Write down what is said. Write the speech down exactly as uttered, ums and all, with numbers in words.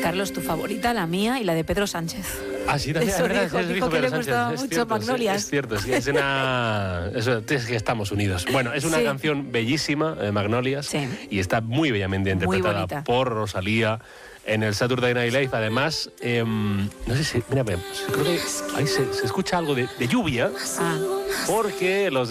Carlos, tu favorita, la mía y la de Pedro Sánchez. Ah, sí, también, Eso es verdad, dijo, eso dijo dijo que Pedro le Sánchez. gustaba Es mucho cierto, sí, Magnolias. es cierto, sí, es una... Eso, es que estamos unidos. Bueno, es una Sí. canción bellísima, de Magnolias, Sí. y está muy bellamente Muy interpretada bonita. por Rosalía en el Saturday Night Live. Además, eh, no sé si... Mira, creo que ahí se, se escucha algo de, de lluvia, Ah. porque los